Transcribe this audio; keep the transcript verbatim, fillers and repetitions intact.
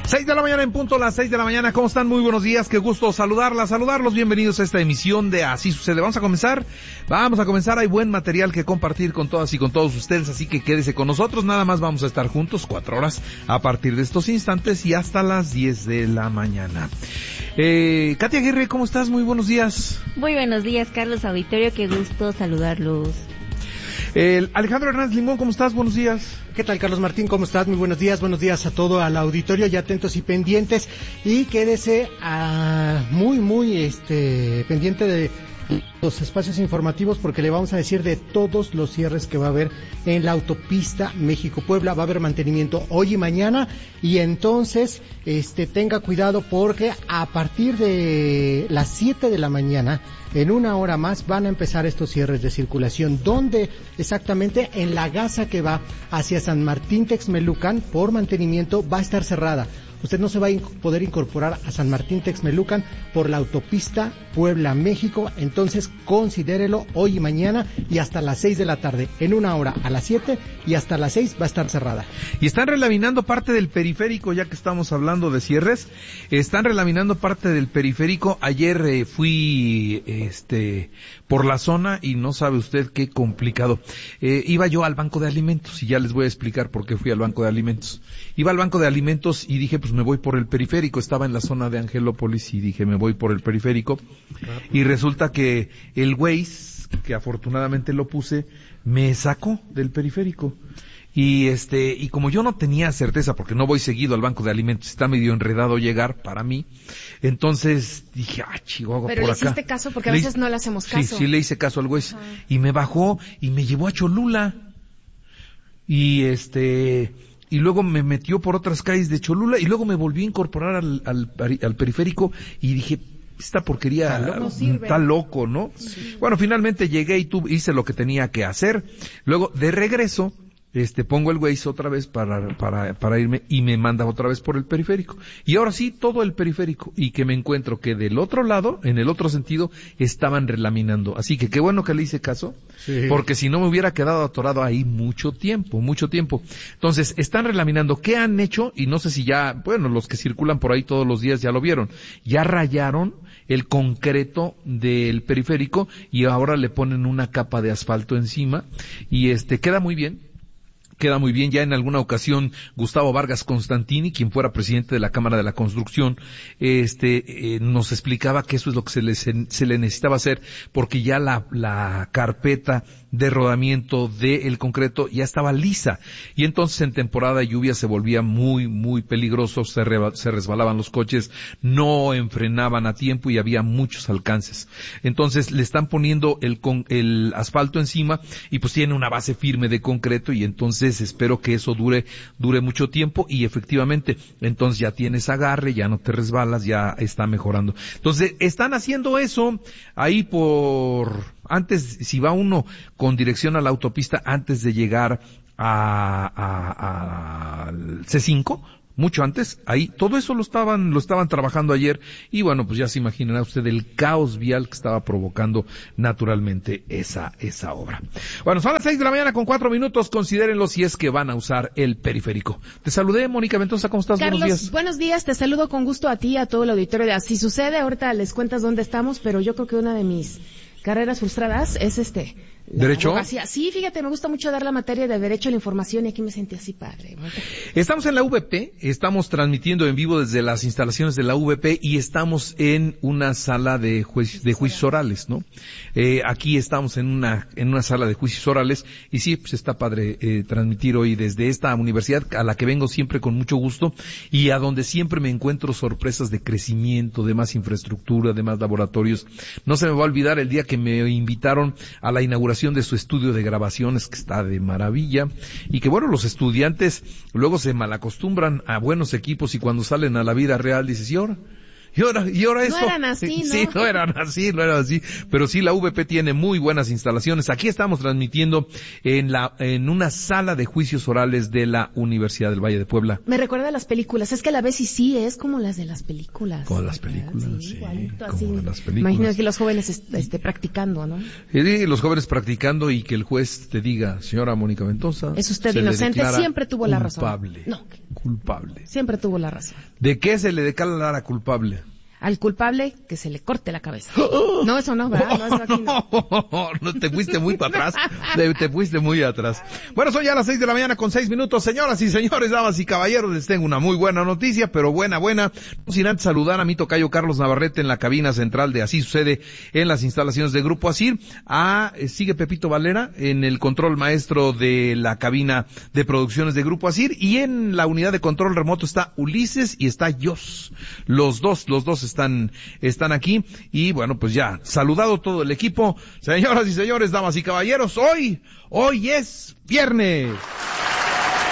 Seis de la mañana en punto, las seis de la mañana. ¿Cómo están? Muy buenos días. Qué gusto saludarlas, saludarlos. Bienvenidos a esta emisión de Así Sucede. Vamos a comenzar. Vamos a comenzar. Hay buen material que compartir con todas y con todos ustedes, así que quédese con nosotros. Nada más vamos a estar juntos cuatro horas a partir de estos instantes y hasta las diez de la mañana. Eh, Katia Aguirre, ¿cómo estás? Muy buenos días. Muy buenos días, Carlos Auditorio. Qué gusto saludarlos. Eh, Alejandro Hernández Limón, ¿cómo estás? Buenos días. ¿Qué tal, Carlos Martín? ¿Cómo estás? Muy buenos días. Buenos días a todo al auditorio, ya atentos y pendientes. Y quédese a muy, muy este pendiente de los espacios informativos, porque le vamos a decir de todos los cierres que va a haber en la autopista México-Puebla. Va a haber mantenimiento hoy y mañana, y entonces este tenga cuidado, porque a partir de las siete de la mañana, en una hora más, van a empezar estos cierres de circulación. ¿Dónde exactamente? En la gasa que va hacia San Martín Texmelucan, por mantenimiento, va a estar cerrada. Usted no se va a poder incorporar a San Martín Texmelucan por la autopista Puebla-México, entonces considérelo hoy y mañana y hasta las seis de la tarde. En una hora a las siete y hasta las seis va a estar cerrada. Y están relaminando parte del periférico, ya que estamos hablando de cierres. Están relaminando parte del periférico. Ayer eh, fui este por la zona y no sabe usted qué complicado. Eh, iba yo al banco de alimentos y ya les voy a explicar por qué fui al banco de alimentos. Iba al banco de alimentos y dije, pues me voy por el periférico. Estaba en la zona de Angelópolis y dije, me voy por el periférico. Y resulta que el Waze, que afortunadamente lo puse, me sacó del periférico. Y este, y como yo no tenía certeza, porque no voy seguido al banco de alimentos, está medio enredado llegar para mí, entonces dije, ah, Chihuahua, por acá. Pero le hiciste caso, porque a veces no le hacemos caso. Sí, sí le hice caso al Waze. Ajá. Y me bajó y me llevó a Cholula. Y este, y luego me metió por otras calles de Cholula y luego me volvió a incorporar al, al, al periférico y dije, esta porquería no está loco, ¿no? Sí. Bueno, finalmente llegué y tu, hice lo que tenía que hacer. Luego, de regreso, este, pongo el Waze otra vez para, para, para irme y me manda otra vez por el periférico. Y ahora sí, todo el periférico. Y que me encuentro que del otro lado, en el otro sentido, estaban relaminando. Así que qué bueno que le hice caso, sí, porque si no me hubiera quedado atorado ahí mucho tiempo, mucho tiempo. Entonces, están relaminando. ¿Qué han hecho? Y no sé si ya, bueno, los que circulan por ahí todos los días ya lo vieron. Ya rayaron el concreto del periférico y ahora le ponen una capa de asfalto encima y este, queda muy bien. Queda muy bien. Ya en alguna ocasión Gustavo Vargas Constantini, quien fuera presidente de la Cámara de la Construcción, este, eh, nos explicaba que eso es lo que se le, se, se le necesitaba hacer, porque ya la, la carpeta de rodamiento del concreto ya estaba lisa, y entonces en temporada de lluvia se volvía muy, muy peligroso, se, re, se resbalaban los coches, no enfrenaban a tiempo y había muchos alcances. Entonces le están poniendo el, con, el asfalto encima y pues tiene una base firme de concreto, y entonces espero que eso dure, dure mucho tiempo, y efectivamente, entonces ya tienes agarre, ya no te resbalas, ya está mejorando. Entonces, están haciendo eso ahí por, antes, si va uno con dirección a la autopista, antes de llegar a, a, a al C cinco, mucho antes, ahí, todo eso lo estaban, lo estaban trabajando ayer, y bueno, pues ya se imaginará usted el caos vial que estaba provocando naturalmente esa, esa obra. Bueno, son las seis de la mañana con cuatro minutos, considérenlo si es que van a usar el periférico. Te saludé, Mónica Ventosa, ¿cómo estás? Carlos, buenos días. Buenos días, te saludo con gusto a ti, a todo el auditorio de Así Sucede. Ahorita les cuentas dónde estamos, pero yo creo que una de mis carreras frustradas es este... ¿Derecho? Abogacía. Sí, fíjate, me gusta mucho dar la materia de Derecho a la Información y aquí me sentí así padre. Estamos en la U V P, estamos transmitiendo en vivo desde las instalaciones de la U V P y estamos en una sala de, juicio, de juicios orales, ¿no? Eh, aquí estamos en una en una sala de juicios orales y sí, pues está padre eh, transmitir hoy desde esta universidad a la que vengo siempre con mucho gusto y a donde siempre me encuentro sorpresas de crecimiento, de más infraestructura, de más laboratorios. No se me va a olvidar el día que me invitaron a la inauguración de su estudio de grabaciones, que está de maravilla, y que bueno, los estudiantes luego se malacostumbran a buenos equipos y cuando salen a la vida real dices, ¿y ahora? Y ahora, y ahora esto. No eran así, ¿no? Sí, no eran así, no eran así. Pero sí, la V P tiene muy buenas instalaciones. Aquí estamos transmitiendo en la, en una sala de juicios orales de la Universidad del Valle de Puebla. Me recuerda a las películas. Es que la ves y sí, es como las de las películas. Como las películas, sí. sí igualito, como así. de las películas. Imagino que los jóvenes este, practicando, ¿no? Y los jóvenes practicando y que el juez te diga, señora Mónica Mendoza. Es usted se inocente, le declara siempre tuvo la razón. Culpable. No. Culpable. Siempre tuvo la razón. ¿De qué se le declara culpable? Al culpable que se le corte la cabeza. No, eso no, ¿verdad? No, eso aquí no. No, te fuiste muy para atrás. Te, te fuiste muy atrás. Bueno, son ya las seis de la mañana con seis minutos. Señoras y señores, damas y caballeros, les tengo una muy buena noticia, pero buena, buena. No sin antes saludar a mi tocayo Carlos Navarrete en la cabina central de Así Sucede en las instalaciones de Grupo Asir. Ah, sigue Pepito Valera en el control maestro de la cabina de producciones de Grupo Asir. Y en la unidad de control remoto está Ulises y está Jos. Los dos, los dos están, están aquí. Y bueno, pues ya, saludado todo el equipo. Señoras y señores, damas y caballeros, hoy, hoy es viernes.